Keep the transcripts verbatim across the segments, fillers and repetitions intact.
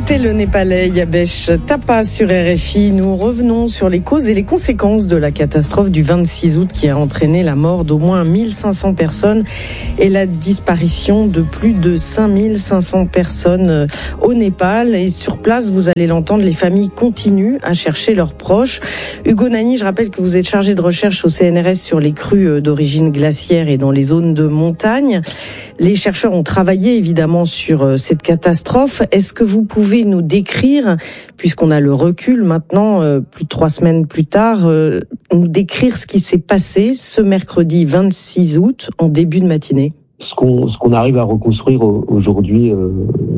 C'était le Népalais Yabesh Thapa sur R F I. Nous revenons sur les causes et les conséquences de la catastrophe du vingt-six août qui a entraîné la mort d'au moins mille cinq cents personnes et la disparition de plus de cinq mille cinq cents personnes au Népal. Et sur place, vous allez l'entendre, les familles continuent à chercher leurs proches. Hugo Nani, je rappelle que vous êtes chargé de recherche au C N R S sur les crues d'origine glaciaire et dans les zones de montagne. Les chercheurs ont travaillé évidemment sur cette catastrophe. Est-ce que vous pouvez nous décrire, puisqu'on a le recul maintenant, euh, plus de trois semaines plus tard, euh, nous décrire ce qui s'est passé ce mercredi vingt-six août en début de matinée? Ce qu'on, ce qu'on arrive à reconstruire aujourd'hui euh,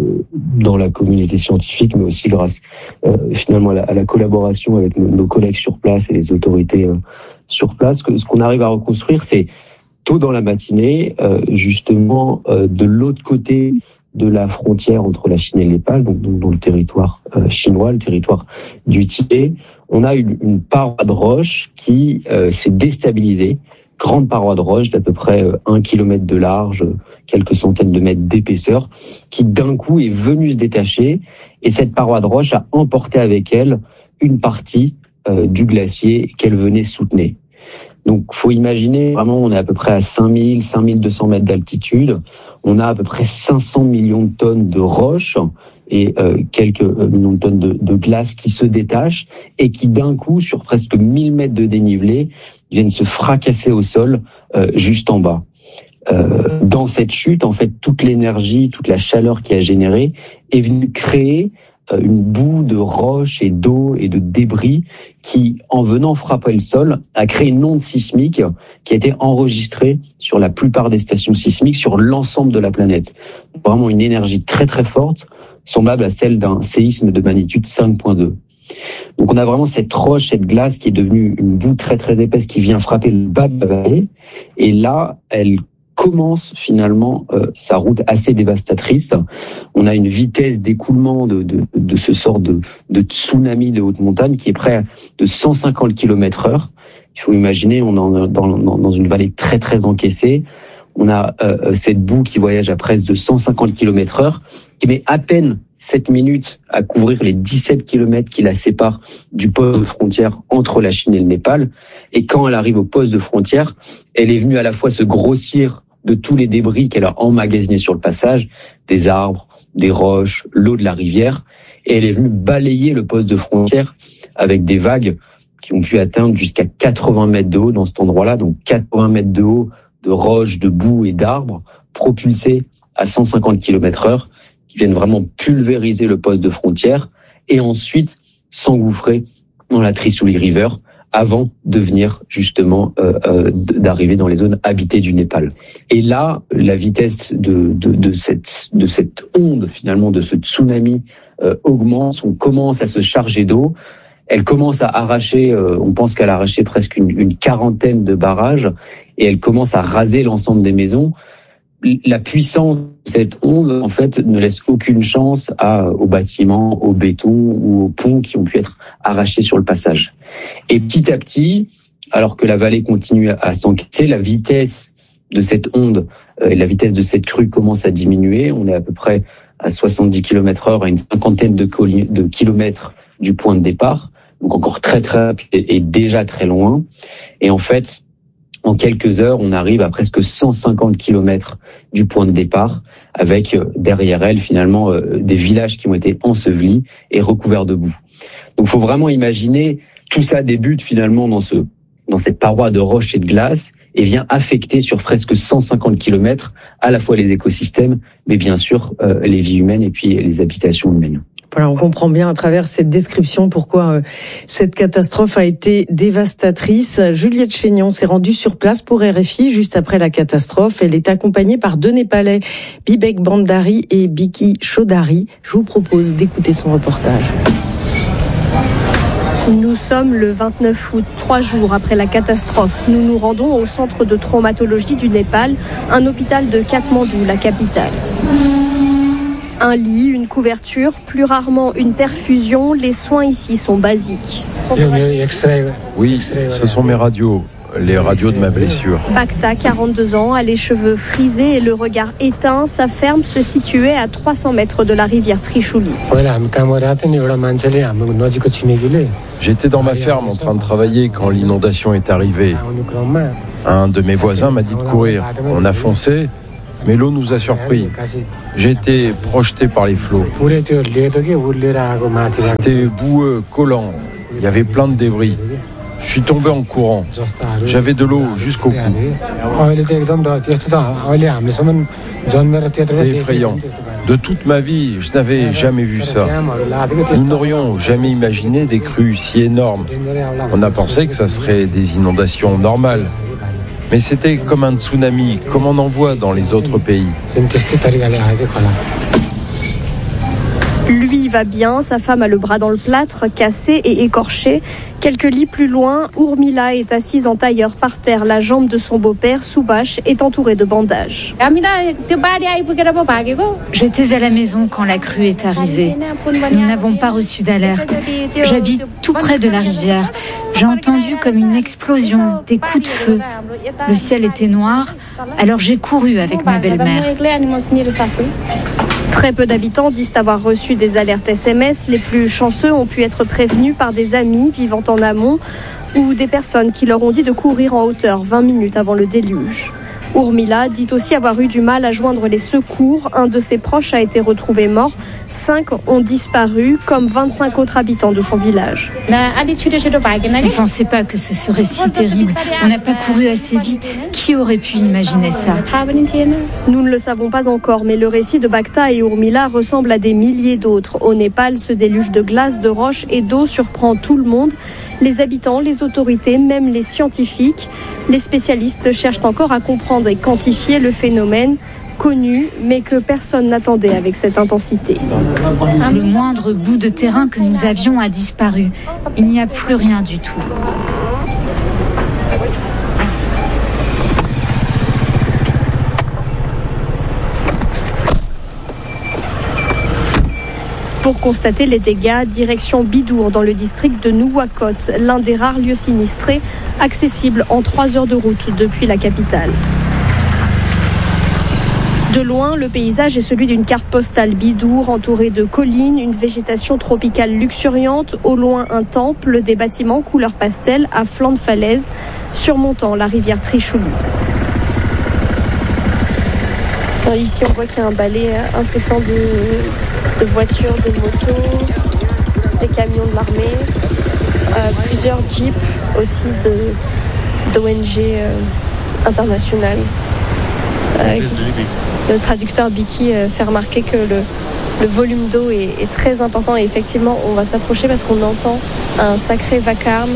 dans la communauté scientifique, mais aussi grâce euh, finalement à la, à la collaboration avec nos, nos collègues sur place et les autorités euh, sur place, que, ce qu'on arrive à reconstruire, c'est tôt dans la matinée, euh, justement, euh, de l'autre côté de la frontière entre la Chine et le Népal, donc, donc dans le territoire euh, chinois, le territoire du Tibet, on a une, une paroi de roche qui euh, s'est déstabilisée, grande paroi de roche d'à peu près euh, un kilomètre de large, quelques centaines de mètres d'épaisseur, qui d'un coup est venue se détacher, et cette paroi de roche a emporté avec elle une partie euh, du glacier qu'elle venait soutenir. Donc, faut imaginer, vraiment, on est à peu près à cinq mille, cinq mille deux cents mètres d'altitude. On a à peu près cinq cents millions de tonnes de roches et euh, quelques millions de tonnes de, de glace qui se détachent et qui, d'un coup, sur presque mille mètres de dénivelé, viennent se fracasser au sol euh, juste en bas. Euh, dans cette chute, en fait, toute l'énergie, toute la chaleur qui a généré est venue créer une boue de roches et d'eau et de débris qui, en venant frapper le sol, a créé une onde sismique qui a été enregistrée sur la plupart des stations sismiques sur l'ensemble de la planète. Vraiment une énergie très très forte, semblable à celle d'un séisme de magnitude cinq virgule deux. Donc on a vraiment cette roche, cette glace qui est devenue une boue très très épaisse qui vient frapper le bas de la vallée. Et là, elle commence finalement euh, sa route assez dévastatrice. On a une vitesse d'écoulement de, de, de ce sort de, de tsunami de haute montagne qui est près de cent cinquante kilomètres heure. Il faut imaginer, on est dans, dans, dans une vallée très très encaissée. On a euh, cette boue qui voyage à presque de cent cinquante kilomètres heure, qui met à peine sept minutes à couvrir les dix-sept kilomètres qui la séparent du poste de frontière entre la Chine et le Népal. Et quand elle arrive au poste de frontière, elle est venue à la fois se grossir de tous les débris qu'elle a emmagasinés sur le passage, des arbres, des roches, l'eau de la rivière, et elle est venue balayer le poste de frontière avec des vagues qui ont pu atteindre jusqu'à quatre-vingts mètres de haut dans cet endroit-là, donc quatre-vingts mètres de haut de roches, de boue et d'arbres, propulsés à cent cinquante kilomètres heure, qui viennent vraiment pulvériser le poste de frontière, et ensuite s'engouffrer dans la Trishuli River, avant de venir justement euh, euh, d'arriver dans les zones habitées du Népal. Et là, la vitesse de, de, de, cette, de cette onde, finalement, de ce tsunami euh, augmente, on commence à se charger d'eau, elle commence à arracher, euh, on pense qu'elle a arraché presque une, une quarantaine de barrages, et elle commence à raser l'ensemble des maisons. La puissance de cette onde, en fait, ne laisse aucune chance à, aux bâtiments, au béton ou aux ponts qui ont pu être arrachés sur le passage. Et petit à petit, alors que la vallée continue à s'encaisser, la vitesse de cette onde et la vitesse de cette crue commence à diminuer. On est à peu près à soixante-dix kilomètres heure, à une cinquantaine de, coli- de kilomètres du point de départ, donc encore très très rapide et déjà très loin. Et en fait, en quelques heures, on arrive à presque cent cinquante kilomètres du point de départ, avec euh, derrière elle finalement euh, des villages qui ont été ensevelis et recouverts de boue. Donc, il faut vraiment imaginer, tout ça débute finalement dans ce dans cette paroi de roches et de glace et vient affecter sur presque cent cinquante kilomètres à la fois les écosystèmes, mais bien sûr euh, les vies humaines et puis les habitations humaines. Voilà, on comprend bien à travers cette description pourquoi euh, cette catastrophe a été dévastatrice. Juliette Chénion s'est rendue sur place pour R F I juste après la catastrophe. Elle est accompagnée par deux Népalais, Bibek Bandari et Biki Chaudhary. Je vous propose d'écouter son reportage. Nous sommes le vingt-neuf août, trois jours après la catastrophe. Nous nous rendons au centre de traumatologie du Népal, un hôpital de Katmandou, la capitale. Un lit, une couverture, plus rarement une perfusion. Les soins ici sont basiques. Oui, ce sont mes radios. les radios de ma blessure. Bacta, quarante-deux ans, a les cheveux frisés et le regard éteint. Sa ferme se situait à trois cents mètres de la rivière Trishuli. J'étais dans ma ferme en train de travailler quand l'inondation est arrivée. Un de mes voisins m'a dit de courir. On a foncé, mais l'eau nous a surpris. J'ai été projeté par les flots. C'était boueux, collant. Il y avait plein de débris. Je suis tombé en courant. J'avais de l'eau jusqu'au cou. C'est effrayant. De toute ma vie, je n'avais jamais vu ça. Nous n'aurions jamais imaginé des crues si énormes. On a pensé que ça serait des inondations normales. Mais c'était comme un tsunami, comme on en voit dans les autres pays. Lui va bien, sa femme a le bras dans le plâtre, cassé et écorché. Quelques lits plus loin, Urmila est assise en tailleur par terre. La jambe de son beau-père, Subhash, est entourée de bandages. J'étais à la maison quand la crue est arrivée. Nous n'avons pas reçu d'alerte. J'habite tout près de la rivière. J'ai entendu comme une explosion, des coups de feu. Le ciel était noir, alors j'ai couru avec ma belle-mère. Très peu d'habitants disent avoir reçu des alertes S M S. Les plus chanceux ont pu être prévenus par des amis vivant en amont ou des personnes qui leur ont dit de courir en hauteur vingt minutes avant le déluge. Urmila dit aussi avoir eu du mal à joindre les secours. Un de ses proches a été retrouvé mort. Cinq ont disparu, comme vingt-cinq autres habitants de son village. On ne pensait pas que ce serait si terrible. On n'a pas couru assez vite. Qui aurait pu imaginer ça? Nous ne le savons pas encore, mais le récit de Bacta et Urmila ressemble à des milliers d'autres. Au Népal, ce déluge de glace, de roches et d'eau surprend tout le monde. Les habitants, les autorités, même les scientifiques. Les spécialistes cherchent encore à comprendre et quantifier le phénomène connu, mais que personne n'attendait avec cette intensité. Le moindre bout de terrain que nous avions a disparu. Il n'y a plus rien du tout. Pour constater les dégâts, direction Bidour dans le district de Nuwakot, l'un des rares lieux sinistrés, accessible en trois heures de route depuis la capitale. De loin, le paysage est celui d'une carte postale. Bidour, entouré de collines, une végétation tropicale luxuriante, au loin un temple, des bâtiments couleur pastel à flanc de falaise, surmontant la rivière Trishuli. Alors ici, on voit qu'il y a un balai incessant de, de voitures, de motos, des camions de l'armée, euh, plusieurs jeeps aussi d'O N G euh, internationales. Euh, le traducteur Biki euh, fait remarquer que le, le volume d'eau est, est très important et effectivement, on va s'approcher parce qu'on entend un sacré vacarme.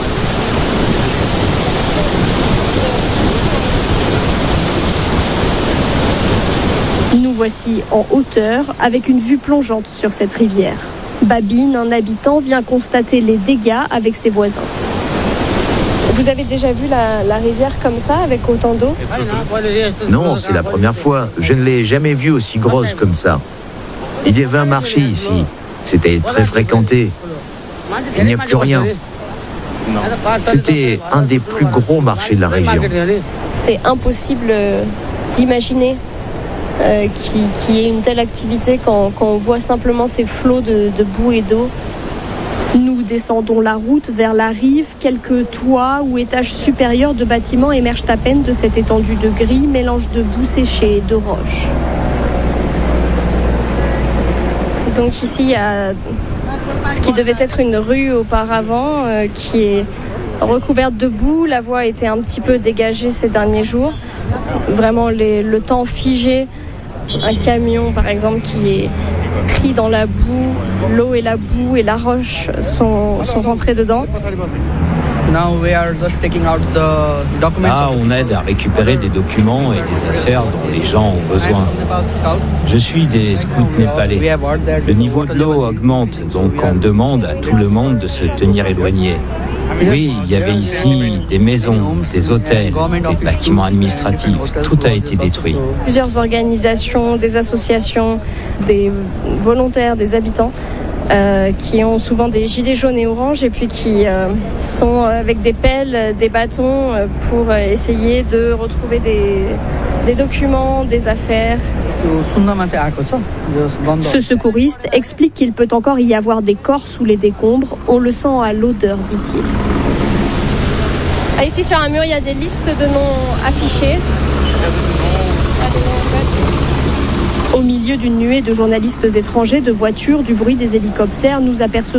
Nous voici en hauteur avec une vue plongeante sur cette rivière. Babine, un habitant, vient constater les dégâts avec ses voisins. Vous avez déjà vu la, la rivière comme ça, avec autant d'eau? Non, c'est la première fois. Je ne l'ai jamais vue aussi grosse comme ça. Il y avait un marché ici. C'était très fréquenté. Il n'y a plus rien. C'était un des plus gros marchés de la région. C'est impossible d'imaginer euh, qu'il y ait une telle activité quand, quand on voit simplement ces flots de, de boue et d'eau. Nous descendons la route vers la rive. Quelques toits ou étages supérieurs de bâtiments émergent à peine de cette étendue de gris, mélange de boue séchée et de roches. Donc ici, il y a ce qui devait être une rue auparavant, euh, qui est recouverte de boue. La voie a été un petit peu dégagée ces derniers jours. Vraiment les, le temps figé. Un camion, par exemple, qui est pris dans la boue. L'eau et la boue et la roche sont, sont rentrés dedans. Là, on aide à récupérer des documents et des affaires dont les gens ont besoin. Je suis des scouts népalais. Le niveau de l'eau augmente, donc on demande à tout le monde de se tenir éloigné. Oui, il y avait ici des maisons, des hôtels, des bâtiments administratifs. Tout a été détruit. Plusieurs organisations, des associations, des volontaires, des habitants euh, qui ont souvent des gilets jaunes et oranges et puis qui euh, sont avec des pelles, des bâtons euh, pour essayer de retrouver des, des documents, des affaires. Ce secouriste explique qu'il peut encore y avoir des corps sous les décombres. On le sent à l'odeur, dit-il. Ah, ici sur un mur, il y a des listes de noms affichés. Au milieu d'une nuée de journalistes étrangers, de voitures, du bruit des hélicoptères, nous apercevons